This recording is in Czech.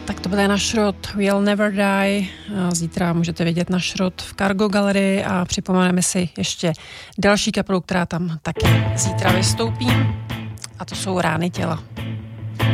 Tak to bude na Šrot We'll Never Die. Zítra můžete vidět na Šrot v Cargo Gallery a připomeneme si ještě další kapelu, která tam taky zítra vystoupí. A to jsou Rány těla.